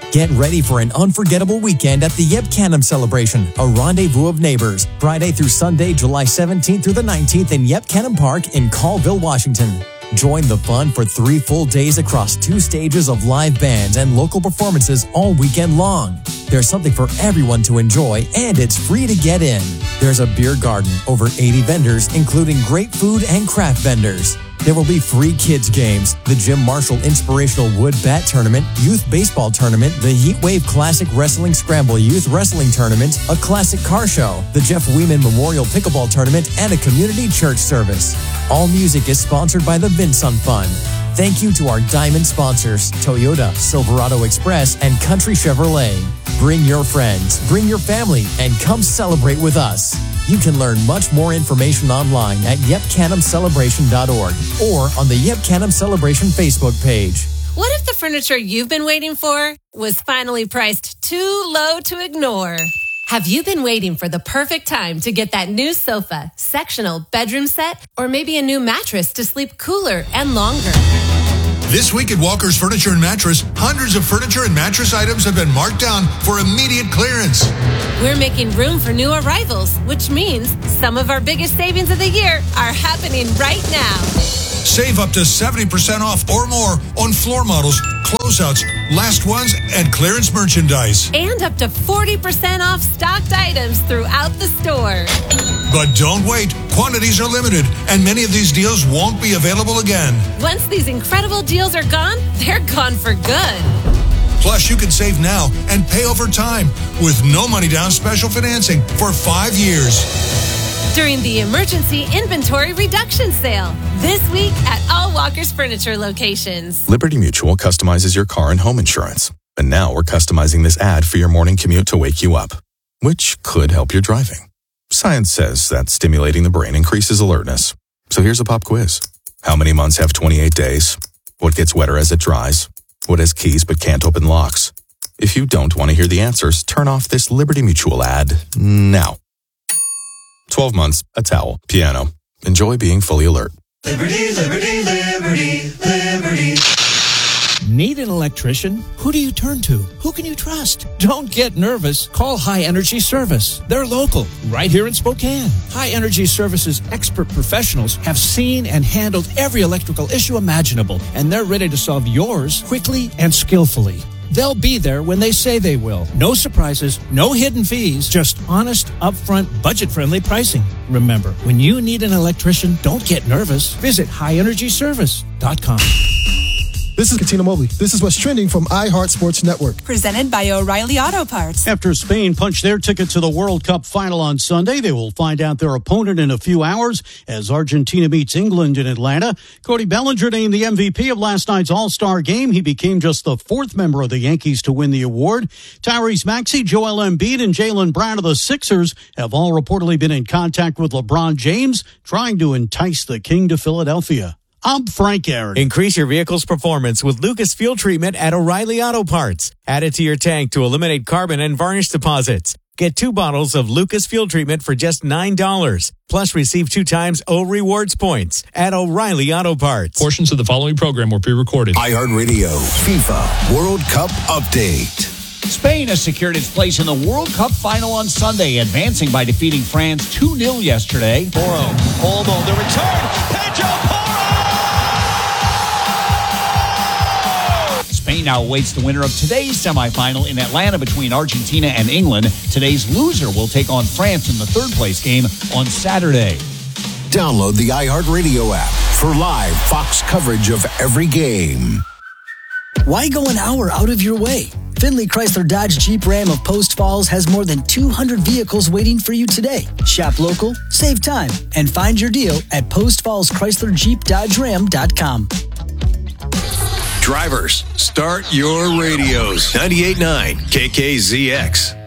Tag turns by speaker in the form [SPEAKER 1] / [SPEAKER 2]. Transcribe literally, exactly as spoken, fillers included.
[SPEAKER 1] Get ready for an unforgettable weekend at the Yep Canham Celebration, a rendezvous of neighbors. Friday through Sunday, July seventeenth through the nineteenth in Yep Canham Park in Colville, Washington. Join the fun for three full days across two stages of live bands and local performances all weekend long. There's something for everyone to enjoy, and it's free to get in. There's a beer garden, over eighty vendors, including great food and craft vendors. There will be free kids games, the Jim Marshall Inspirational Wood Bat Tournament, Youth Baseball Tournament, the Heatwave Classic Wrestling Scramble Youth Wrestling Tournament, a classic car show, the Jeff Weeman Memorial Pickleball Tournament, and a community church service. All music is sponsored by the Vinsun Fund. Thank you to our diamond sponsors, Toyota, Silverado Express, and Country Chevrolet. Bring your friends, bring your family, and come celebrate with us. You can learn much more information online at yep canham celebration dot org or on the Yep Canham Celebration Facebook page.
[SPEAKER 2] What if the furniture you've been waiting for was finally priced too low to ignore? Have you been waiting for the perfect time to get that new sofa, sectional bedroom set, or maybe a new mattress to sleep cooler and longer?
[SPEAKER 3] This week at Walker's Furniture and Mattress, hundreds of furniture and mattress items have been marked down for immediate clearance.
[SPEAKER 2] We're making room for new arrivals, which means some of our biggest savings of the year are happening right now.
[SPEAKER 3] Save up to seventy percent off or more on floor models, closeouts, last ones, and clearance merchandise.
[SPEAKER 2] And up to forty percent off stocked items throughout the store.
[SPEAKER 3] But don't wait. Quantities are limited, and many of these deals won't be available again.
[SPEAKER 2] Once these incredible deals are gone, they're gone for good.
[SPEAKER 3] Plus, you can save now and pay over time with no money down special financing for five years.
[SPEAKER 2] During the Emergency Inventory Reduction Sale this week at all Walker's Furniture locations.
[SPEAKER 4] Liberty Mutual customizes your car and home insurance. And now we're customizing this ad for your morning commute to wake you up, which could help your driving. Science says that stimulating the brain increases alertness. So here's a pop quiz. How many months have twenty-eight days? What gets wetter as it dries? What has keys but can't open locks? If you don't want to hear the answers, turn off this Liberty Mutual ad now. twelve months, a towel, piano. Enjoy being fully alert.
[SPEAKER 5] Liberty, liberty, liberty, liberty.
[SPEAKER 6] Need an electrician? Who do you turn to? Who can you trust? Don't get nervous. Call High Energy Service. They're local, right here in Spokane. High Energy Service's expert professionals have seen and handled every electrical issue imaginable, and they're ready to solve yours quickly and skillfully. They'll be there when they say they will. No surprises, no hidden fees, just honest, upfront, budget-friendly pricing. Remember, when you need an electrician, don't get nervous. Visit high energy service dot com.
[SPEAKER 7] This is Katina Mobley. This is what's trending from iHeart Sports Network.
[SPEAKER 8] Presented by O'Reilly Auto Parts.
[SPEAKER 9] After Spain punched their ticket to the World Cup final on Sunday, they will find out their opponent in a few hours as Argentina meets England in Atlanta. Cody Bellinger named the M V P of last night's All-Star game. He became just the fourth member of the Yankees to win the award. Tyrese Maxey, Joel Embiid, and Jaylen Brown of the Sixers have all reportedly been in contact with LeBron James, trying to entice the King to Philadelphia. I'm Frank Aaron.
[SPEAKER 10] Increase your vehicle's performance with Lucas Fuel Treatment at O'Reilly Auto Parts. Add it to your tank to eliminate carbon and varnish deposits. Get two bottles of Lucas Fuel Treatment for just nine dollars. Plus, receive two times O Rewards points at O'Reilly Auto Parts.
[SPEAKER 11] Portions of the following program were pre-recorded.
[SPEAKER 12] iHeartRadio FIFA World Cup Update.
[SPEAKER 13] Spain has secured its place in the World Cup final on Sunday, advancing by defeating France two nil yesterday.
[SPEAKER 14] Porro, Olmo, the return, Pedro Porro!
[SPEAKER 13] Spain now awaits the winner of today's semifinal in Atlanta between Argentina and England. Today's loser will take on France in the third-place game on Saturday.
[SPEAKER 12] Download the iHeartRadio app for live Fox coverage of every game.
[SPEAKER 15] Why go an hour out of your way? Finley Chrysler Dodge Jeep Ram of Post Falls has more than two hundred vehicles waiting for you today. Shop local, save time, and find your deal at post falls chrysler jeep dodge ram dot com.
[SPEAKER 16] Drivers, start your radios. ninety-eight point nine K K Z X.